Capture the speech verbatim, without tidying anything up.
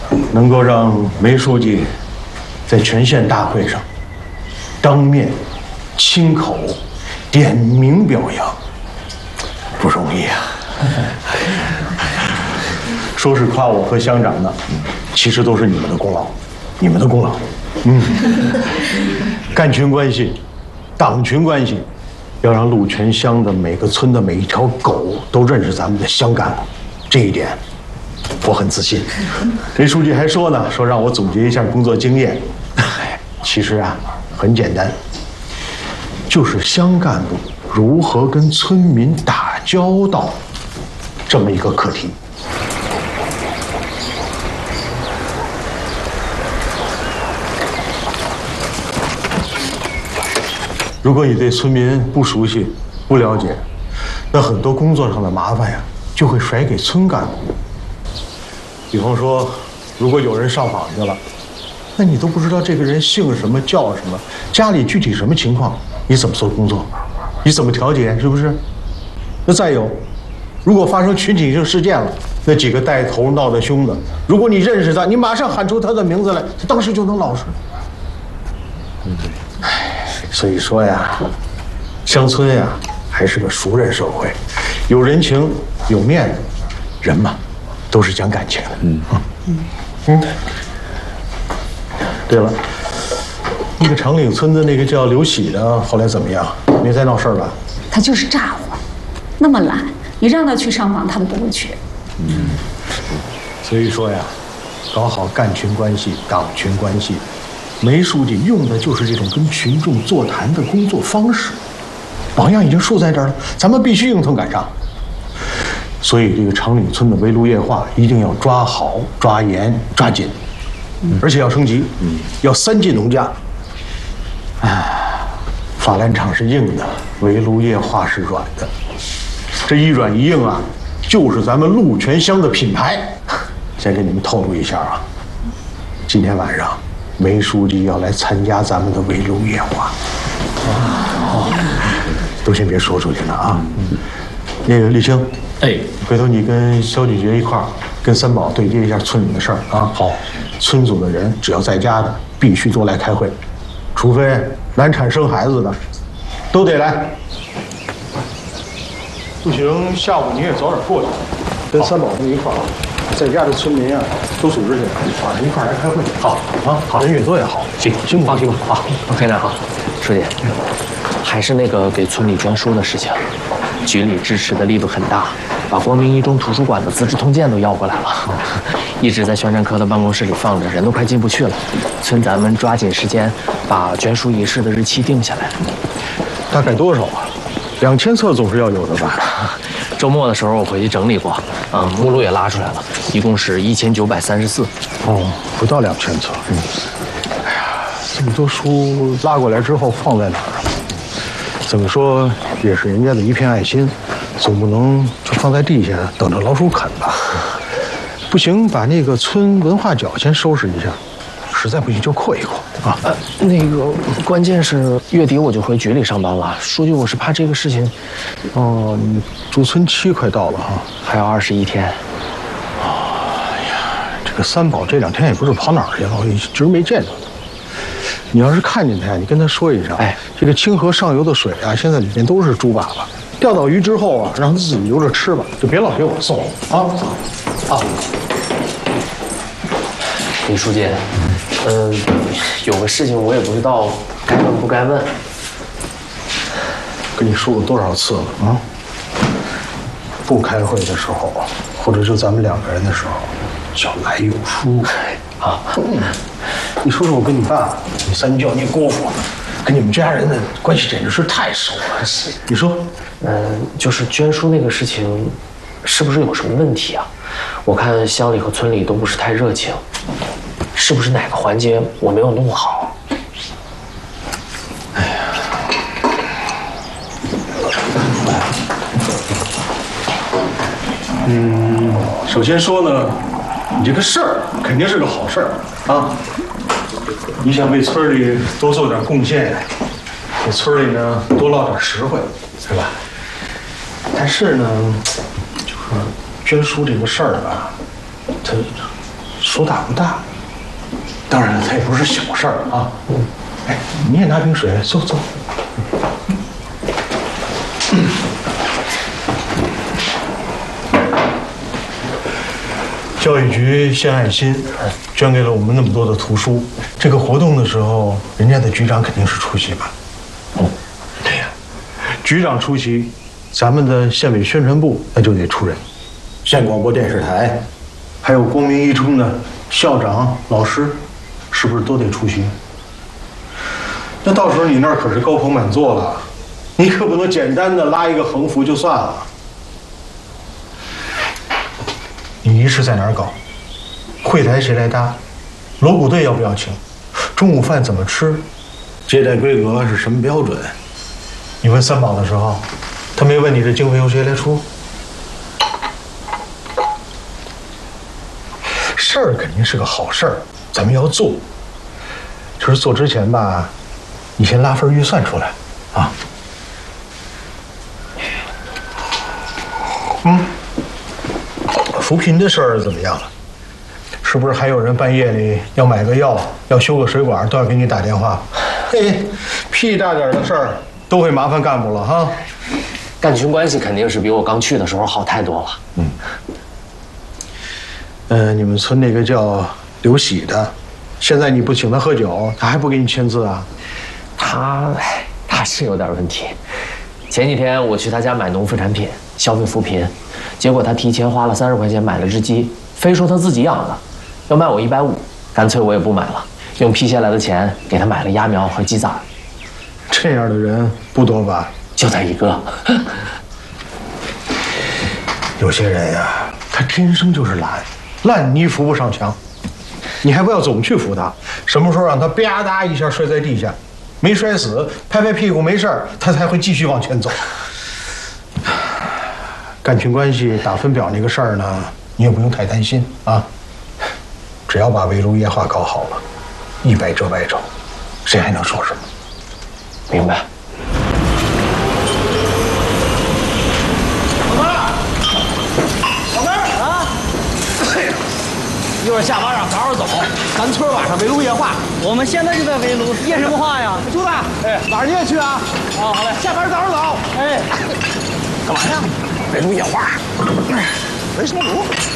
能够让梅书记在全县大会上当面亲口点名表扬，不容易啊！说是夸我和乡长呢，其实都是你们的功劳，你们的功劳。嗯，干群关系，党群关系，要让鹿泉乡的每个村的每一条狗都认识咱们的乡干部，这一点我很自信。这书记还说呢，说让我总结一下工作经验。其实啊，很简单，就是乡干部如何跟村民打交道这么一个课题。如果你对村民不熟悉、不了解，那很多工作上的麻烦呀，就会甩给村干部。比方说，如果有人上访去了，那你都不知道这个人姓什么、叫什么，家里具体什么情况，你怎么做工作？你怎么调解？是不是？那再有，如果发生群体性事件了，那几个带头闹得凶的，如果你认识他，你马上喊出他的名字来，他当时就能老实。对不对？所以说呀，乡村呀还是个熟人社会，有人情有面子，人嘛都是讲感情的。嗯嗯嗯。对了，那个长岭村的那个叫刘喜的，后来怎么样？没再闹事儿吧？ 他就是炸火，那么懒，你让他去上访，他都不会去。 嗯，所以说呀，搞好干群关系、党群关系。梅书记用的就是这种跟群众座谈的工作方式，榜样已经树在这儿了，咱们必须迎头赶上。所以这个长岭村的围炉夜话一定要抓好、抓严、抓紧，而且要升级，要三进农家。哎，法兰厂是硬的，围炉夜话是软的，这一软一硬啊，就是咱们鹿泉乡的品牌。先给你们透露一下啊，今天晚上。梅书记要来参加咱们的围炉夜话，哦，都先别说出去了啊。那个立青，哎，回头你跟肖局局一块儿跟三宝对接一下村里的事儿啊。好，村组的人只要在家的，必须都来开会，除非难产生孩子的，都得来。不行，下午你也早点过去，跟三宝他们一块儿。在家的村民啊，都组织起来，晚上一块儿来开会。好啊，好，人越多越好。行，辛苦，放心吧。好， 非常好，书记，还是那个给村里捐书的事情，局里支持的力度很大，把光明一中图书馆的《资治通鉴》都要过来了，一直在宣传科的办公室里放着，人都快进不去了。村咱们抓紧时间把捐书仪式的日期定下来。 大概多少啊？两千册总是要有的吧？ 周末的时候我回去整理过，啊、嗯，目录也拉出来了，一共是一千九百三十四。 哦，不到两千册。嗯，哎呀，这么多书拉过来之后放在哪儿啊？怎么说也是人家的一片爱心，总不能就放在地下等着老鼠啃吧？不行，把那个村文化角先收拾一下，实在不行就扩一扩啊。 呃，那个关键是月底我就回局里上班了，书记，我是怕这个事情。 哦，你驻村期快到了哈， 还有二十一天。 哎呀，这个三宝这两天也不知道跑哪儿去了，我一直没见着他。你要是看见他呀，你跟他说一声，哎，这个清河上游的水啊，现在里面都是猪粑粑，钓到鱼之后啊，让他自己留着吃吧，就别老给我送啊。啊， 李书记，嗯、呃，有个事情我也不知道该问不该问。 跟你说过多少次了啊？不开会的时候，或者就咱们两个人的时候，叫来有书啊。嗯，你说说我跟你爸、你三舅、你姑父，跟你们家人的关系简直是太熟了。是，你说， 嗯、呃，就是捐书那个事情，是不是有什么问题啊？我看乡里和村里都不是太热情，是不是哪个环节我没有弄好？ 哎呀，嗯，首先说呢，你这个事儿肯定是个好事儿啊。你想为村里多做点贡献，给村里呢多捞点实惠，对吧？但是呢，就是捐书这个事儿吧，它说大不大，当然了，它也不是小事儿啊。哎，你也拿瓶水，走走。教育局献爱心，捐给了我们那么多的图书。这个活动的时候，人家的局长肯定是出席吧？哦，对呀，局长出席，咱们的县委宣传部那就得出人，县广播电视台，还有光明一中的校长、老师，是不是都得出席？那到时候你那儿可是高朋满座了，你可不能简单的拉一个横幅就算了。你仪式在哪儿搞？会台谁来搭？锣鼓队要不要请？中午饭怎么吃？接待规格是什么标准？你问三宝的时候，他没问你这经费由谁来出？事儿肯定是个好事儿，咱们要做。就是做之前吧，你先拉份预算出来啊。嗯。扶贫的事儿怎么样了？是不是还有人半夜里要买个药、要修个水管，都要给你打电话？嘿，屁大点的事儿都会麻烦干部了哈。 干群关系肯定是比我刚去的时候好太多了。 嗯。呃，你们村那个叫刘喜的，现在你不请他喝酒，他还不给你签字啊？ 他，他是有点问题。前几天我去他家买农副产品，消费扶贫。结果他提前花了三十块钱买了只鸡，非说他自己养的，要卖我一百五，干脆我也不买了，用批下来的钱给他买了鸭苗和鸡崽。 这样的人不多吧？ 就他一个。 有些人呀，他天生就是懒，烂泥扶不上墙。你还不要总去扶他，什么时候让他吧嗒一下摔在地下，没摔死，拍拍屁股没事儿，他才会继续往前走。干群关系打分表那个事儿呢，你也不用太担心啊。只要把围炉夜话搞好了，一百折百肘，谁还能说什么？ 明白。 老妹儿，老妹儿啊！一会儿下班啊，早点走，咱村晚上围炉夜话。 我们现在就在围炉，夜什么话呀？ 朱子，哎，晚上你也去啊？ 哦，好嘞， 下班早点走。 哎， 干嘛呀？围炉夜话。围什么炉？